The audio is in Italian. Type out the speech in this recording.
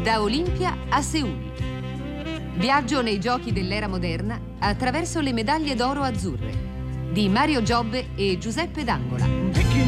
da Olimpia a Seul. Viaggio nei giochi dell'era moderna attraverso le medaglie d'oro azzurre di Mario Giobbe e Giuseppe D'Angola.